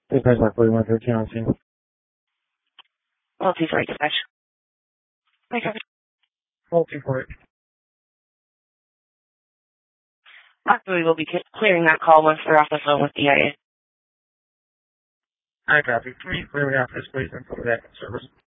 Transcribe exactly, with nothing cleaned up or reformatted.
Depends on forty-one thirteen on scene. Well, two for dispatch. Okay. Well, two for it. Actually, we'll be clearing that call once they're off the phone with D I A. I copy. Can you clear me off this, please, and put that in service?